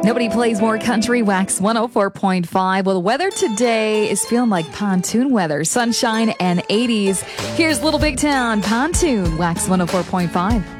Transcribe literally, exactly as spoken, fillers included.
Nobody plays more country. Wax one oh four point five. Well, the weather today is feeling like pontoon weather. Sunshine and eighties. Here's Little Big Town Pontoon. Wax one oh four point five.